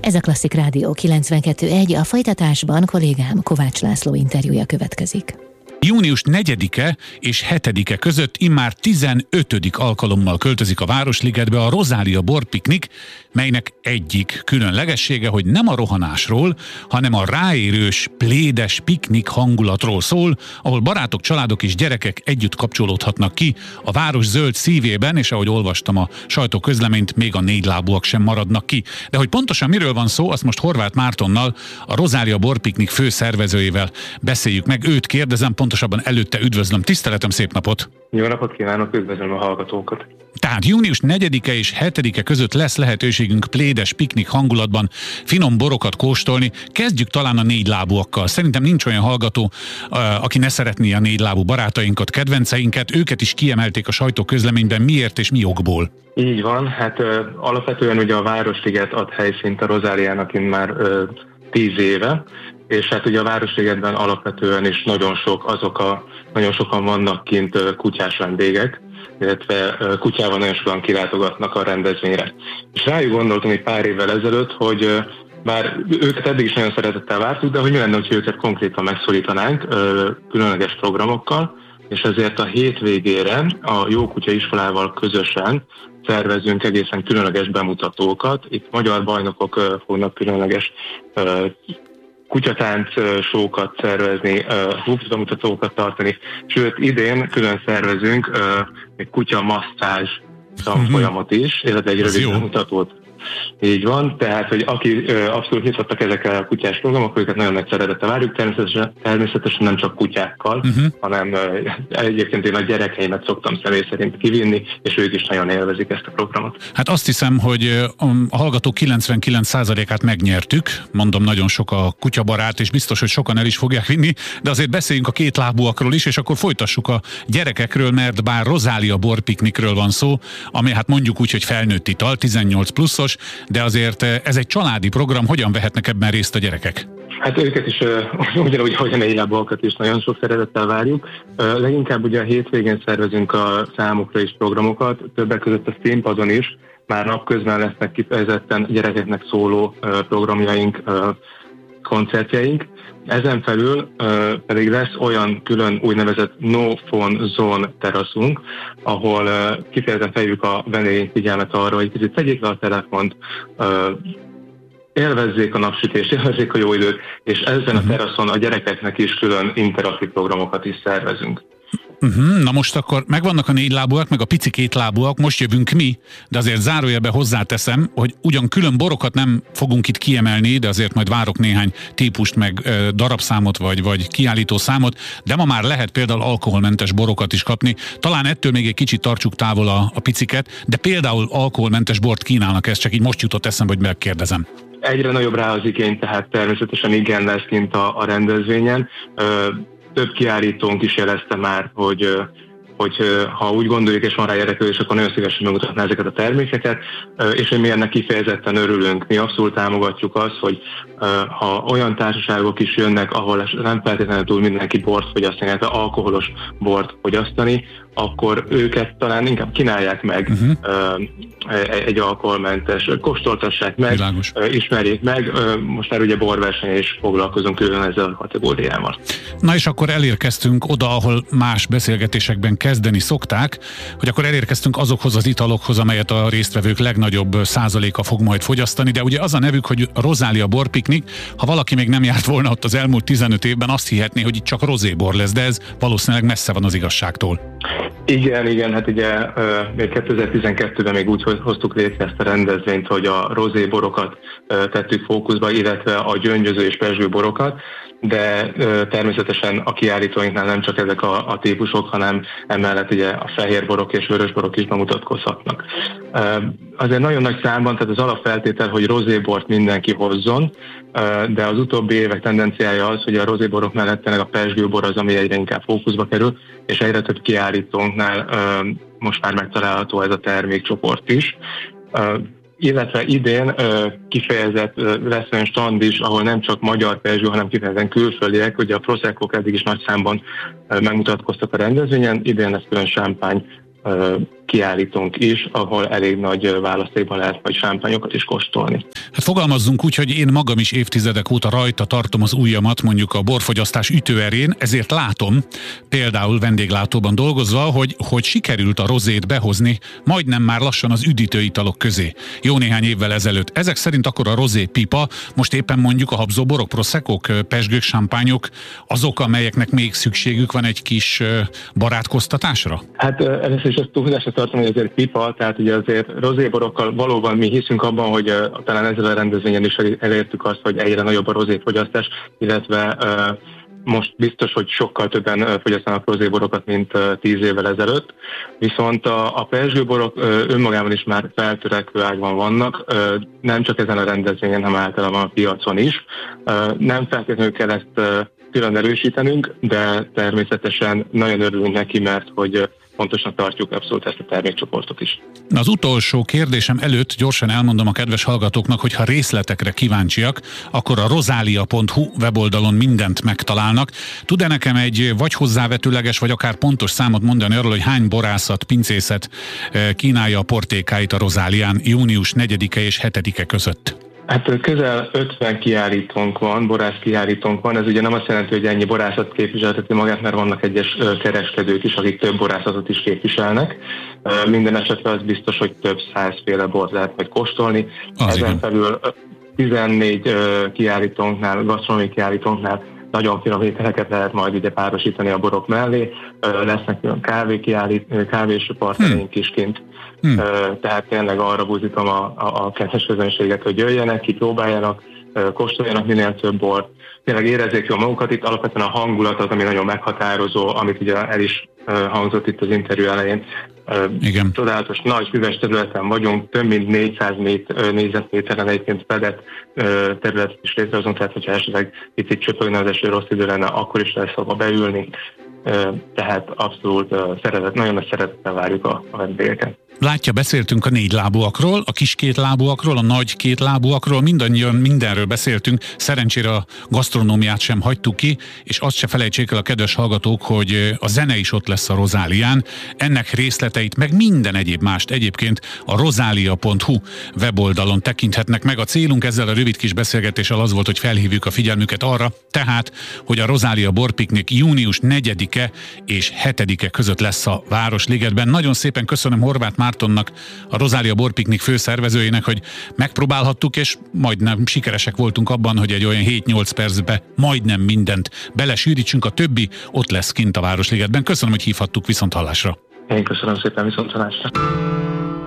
Ez a Klasszik Rádió 92.1, a folytatásban kollégám Kovács László interjúja következik. Június 4-e és 7-e között immár 15. alkalommal költözik a Városligetbe a Rozália borpiknik, melynek egyik különlegessége, hogy nem a rohanásról, hanem a ráérős, plédes piknik hangulatról szól, ahol barátok, családok és gyerekek együtt kapcsolódhatnak ki a város zöld szívében, és ahogy olvastam a sajtóközleményt, még a négylábúak sem maradnak ki. De hogy pontosan miről van szó, azt most Horváth Mártonnal, a Rozália borpiknik főszervezőjével beszéljük meg. Őt kérdezem, pontosabban előtte üdvözlöm. Tiszteletem, szép napot! Jó napot kívánok, üdvözlöm a hallgatókat! Tehát június 4-e és 7-e között lesz lehetőségünk plédes piknik hangulatban finom borokat kóstolni. Kezdjük talán a négylábúakkal. Szerintem nincs olyan hallgató, aki ne szeretné a négylábú barátainkat, kedvenceinket. Őket is kiemelték a sajtóközleményben. Miért és mi okból? Így van, hát alapvetően ugye a Városliget ad helyszínt a Rozáliának már 10 éve, és hát ugye a Városligetben alapvetően is nagyon sokan vannak kint kutyás vendégek, illetve kutyával nagyon sokan kilátogatnak a rendezvényre. És rájuk gondoltunk egy pár évvel ezelőtt, hogy bár őket eddig is nagyon szeretettel vártuk, de hogy mi lenne, hogy őket konkrétan megszólítanánk különleges programokkal, és ezért a hétvégére a Jó Kutya iskolával közösen szervezünk egészen különleges bemutatókat. Itt magyar bajnokok fognak különleges kutyatánc show-kat szervezni, bemutatókat tartani, sőt idén külön szervezünk egy kutya masszázs tanfolyamot is, illetve egy rövid bemutatót. Így van, tehát, hogy aki abszolút nyitottak ezekkel a kutyás programok, őket nagyon nagy szeretettel várjuk, természetesen nem csak kutyákkal, hanem egyébként én a gyerekeimet szoktam személy szerint kivinni, és ők is nagyon élvezik ezt a programot. Hát azt hiszem, hogy a hallgatók 99%-át megnyertük, mondom, nagyon sok a kutyabarát, és biztos, hogy sokan el is fogják vinni, de azért beszéljünk a kétlábúakról is, és akkor folytassuk a gyerekekről, mert bár Rozália borpiknikről van szó, ami hát mondjuk úgy, hogy felnőtt ital, 18 pluszos, de azért ez egy családi program, hogyan vehetnek ebben részt a gyerekek? Hát őket is ugyanúgy, ahogy a négylábúakat is nagyon sok szeretettel várjuk. Leginkább ugye a hétvégén szervezünk a számukra is programokat, többek között a színpadon is, már napközben lesznek kifejezetten gyerekeknek szóló programjaink, koncertjeink. Ezen felül pedig lesz olyan külön úgynevezett no phone zone teraszunk, ahol kifejezetten fejlődik a vendégeink figyelmet arra, hogy kicsit tegyék le a telefont, élvezzék a napsütést, élvezzék a jó időt, és ezen a teraszon a gyerekeknek is külön interaktív programokat is szervezünk. Na most akkor megvannak a négylábúak, meg a pici kétlábúak, most jövünk mi, de azért zárójelbe hozzáteszem, hogy ugyan külön borokat nem fogunk itt kiemelni, de azért majd várok néhány típust, meg darabszámot, vagy kiállító számot, de ma már lehet például alkoholmentes borokat is kapni. Talán ettől még egy kicsit tartsuk távol a piciket, de például alkoholmentes bort kínálnak, ez csak így most jutott eszembe, hogy megkérdezem. Egyre nagyobb rá az igény, tehát természetesen igen lesz kint a rendezvényen. Több kiállítónk is jelezte már, hogy ha úgy gondoljuk, és van rá érdeklődés, akkor nagyon szívesen megmutatná ezeket a termékeket, és hogy mi ennek kifejezetten örülünk. Mi abszolút támogatjuk azt, hogy ha olyan társaságok is jönnek, ahol nem feltétlenül tud mindenki bort fogyasztani, illetve alkoholos bort fogyasztani, akkor őket talán inkább kínálják meg egy alkoholmentes, kóstoltassák meg, világos. Ismerjék meg, most már ugye borversenyen is foglalkozunk külön ezzel a kategóriával. Na és akkor elérkeztünk oda, ahol más beszélgetésekben kezdeni szokták, hogy akkor elérkeztünk azokhoz az italokhoz, amelyet a résztvevők legnagyobb százaléka fog majd fogyasztani, de ugye az a nevük, hogy Rozália borpiknik, ha valaki még nem járt volna ott az elmúlt 15 évben, azt hihetné, hogy itt csak rozébor lesz, de ez valószínűleg messze van az igazságtól. Igen, hát ugye 2012-ben még úgy hoztuk létre ezt a rendezvényt, hogy a rozéborokat tettük fókuszba, illetve a gyöngyöző és pezsgő borokat, de természetesen a kiállítóinknál nem csak ezek a típusok, hanem emellett ugye a fehérborok és vörösborok is bemutatkozhatnak. Azért nagyon nagy számban, tehát az alapfeltétel, hogy rozébort mindenki hozzon, de az utóbbi évek tendenciája az, hogy a rozéborok mellett tényleg a pezsgőbor az, ami egyre inkább fókuszba kerül, és egyre több kiállítónknál most már megtalálható ez a termékcsoport is. Illetve idén kifejezett lesz olyan stand is, ahol nem csak magyar pezsgő, hanem kifejezetten külföldiek, ugye a Proseccók eddig is nagy számban megmutatkoztak a rendezvényen, idén lesz külön sámpány kiállítunk is, ahol elég nagy választékban lehet majd sámpányokat is kóstolni. Hát fogalmazzunk úgy, hogy én magam is évtizedek óta rajta tartom az ujjamat mondjuk a borfogyasztás ütőerén, ezért látom, például vendéglátóban dolgozva, hogy sikerült a rozét behozni majdnem már lassan az üdítőitalok közé. Jó néhány évvel ezelőtt. Ezek szerint akkor a rozé pipa, most éppen mondjuk a habzóborok, proszekok, pezsgők, sámpányok, azok, amelyeknek még szükségük van egy kis barátkoztatásra? Hát először is azt túlzásra tartom, hogy azért pipa, tehát ugye azért rozéborokkal valóban mi hiszünk abban, hogy talán ezzel a rendezvényen is elértük azt, hogy egyre nagyobb a rozéfogyasztás, illetve most biztos, hogy sokkal többen fogyasztanak rozéborokat, mint 10 évvel ezelőtt, viszont a pezsgőborok önmagában is már feltörekvő ágban vannak, nem csak ezen a rendezvényen, hanem általában a piacon is. Nem feltétlenül kell ezt külön erősítenünk, de természetesen nagyon örülünk neki, mert hogy fontosnak tartjuk abszolút ezt a termékcsoportot is. Az utolsó kérdésem előtt gyorsan elmondom a kedves hallgatóknak, hogy ha részletekre kíváncsiak, akkor a rosalia.hu weboldalon mindent megtalálnak. Tud-e nekem egy vagy hozzávetőleges, vagy akár pontos számot mondani arról, hogy hány borászat, pincészet kínálja a portékáit a Rozálián június 4-e és 7-e között? Hát közel 50 kiállítónk van, borász kiállítónk van. Ez ugye nem azt jelenti, hogy ennyi borászat képviselteti magát, mert vannak egyes kereskedők is, akik több borászatot is képviselnek. Minden esetre az biztos, hogy több 100 féle bort lehet majd kóstolni. Ezen felül 14 kiállítónknál, gasztronómiai kiállítónknál nagyon finom ételeket lehet majd ide párosítani a borok mellé. Lesznek olyan kávés partnereink is kint. Tehát tényleg arra buzdítom a kedves közönséget, hogy jöjjenek, kipróbáljanak, kóstoljanak minél több bort. Tényleg érezzék jól magukat, itt alapvetően a hangulat az, ami nagyon meghatározó, amit ugye el is hangzott itt az interjú elején. Igen. Csodálatos nagy füves területen vagyunk, több mint 400 négyzetméteren egyébként fedett területet is létrehozunk, tehát hogyha esetleg itt csöpögne az eső, rossz idő lenne, akkor is lesz hova beülni. Tehát abszolút nagyon nagy szeretettel várjuk a vendégeket. Látja, beszéltünk a 4 lábúakról, a kis 2 lábúakról, a nagy 2 lábúakról, mindannyian mindenről beszéltünk, szerencsére a gasztronómiát sem hagytuk ki, és azt se felejtsék el a kedves hallgatók, hogy a zene is ott lesz a Rozálián. Ennek részleteit, meg minden egyéb mást egyébként a rosalia.hu weboldalon tekinthetnek meg. A célunk ezzel a rövid kis beszélgetéssel az volt, hogy felhívjuk a figyelmüket arra, tehát, hogy a Rozália borpiknik június 4-e és 7-e között lesz a Városligetben. Nagyon szépen köszönöm Horváth Mártonnak, a Rozália borpiknik főszervezőjének, hogy megpróbálhattuk, és majdnem sikeresek voltunk abban, hogy egy olyan 7-8 percbe majdnem mindent belesűrítsünk, a többi ott lesz kint a Városligetben. Köszönöm, hogy hívhattuk, viszonthallásra. Én köszönöm szépen, viszonthallásra.